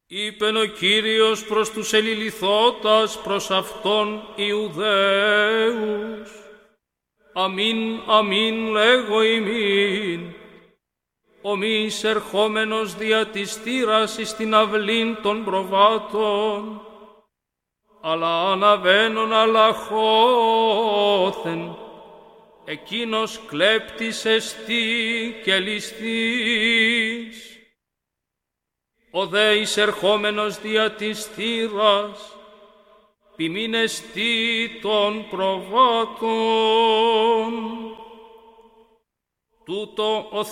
Είπεν ο Κύριος προς τους ελιληθώτας προς αυτόν Ιουδαίους, αμήν, αμήν λέγω ημίν, ο μη εισερχόμενος δια της στήρας εις την αυλήν των προβάτων, αλλά αναβαίνον αλαχώθεν, εκείνος κλέπτης εστί και ληστής. Ο δε εισερχόμενος δια της στήρας, ποιμήν εστί των προβάτων. Τούτο ο